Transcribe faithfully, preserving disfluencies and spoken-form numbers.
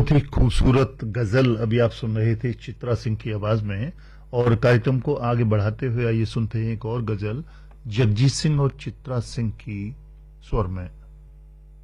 बहुत ही खूबसूरत गजल अभी आप सुन रहे थे चित्रा सिंह की आवाज में। और कार्यक्रम को आगे बढ़ाते हुए आइए सुनते हैं एक और गजल जगजीत सिंह और चित्रा सिंह की स्वर में।